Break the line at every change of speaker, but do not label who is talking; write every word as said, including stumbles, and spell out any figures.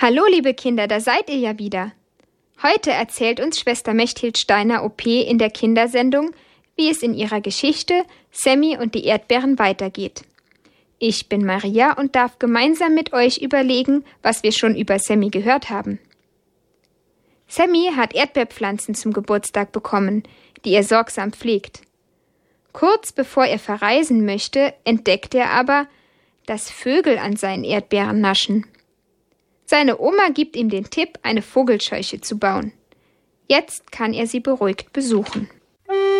Hallo liebe Kinder, da seid ihr ja wieder. Heute erzählt uns Schwester Mechthild Steiner O P in der Kindersendung, wie es in ihrer Geschichte Sammy und die Erdbeeren weitergeht. Ich bin Maria und darf gemeinsam mit euch überlegen, was wir schon über Sammy gehört haben. Sammy hat Erdbeerpflanzen zum Geburtstag bekommen, die er sorgsam pflegt. Kurz bevor er verreisen möchte, entdeckt er aber, dass Vögel an seinen Erdbeeren naschen. Seine Oma gibt ihm den Tipp, eine Vogelscheuche zu bauen. Jetzt kann er sie beruhigt besuchen.